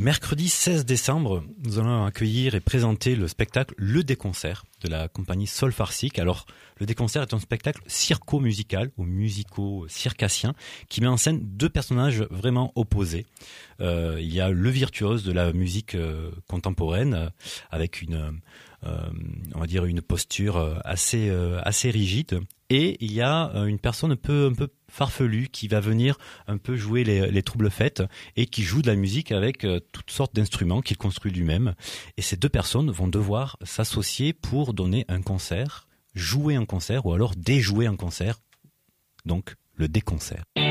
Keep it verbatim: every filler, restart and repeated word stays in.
mercredi seize décembre, nous allons accueillir et présenter le spectacle Le Déconcert de la compagnie Sol Farcique. Alors, Le Déconcert est un spectacle circo-musical ou musico-circassien qui met en scène deux personnages vraiment opposés. Euh, il y a le virtuose de la musique euh, contemporaine euh, avec une, euh, on va dire une posture assez euh, assez rigide, et il y a euh, une personne un peu un peu farfelue qui va venir un peu jouer les, les troubles-fêtes et qui joue de la musique avec euh, toutes sortes d'instruments qu'il construit lui-même. Et ces deux personnes vont devoir s'associer pour donner un concert, jouer un concert ou alors déjouer un concert, donc le déconcert.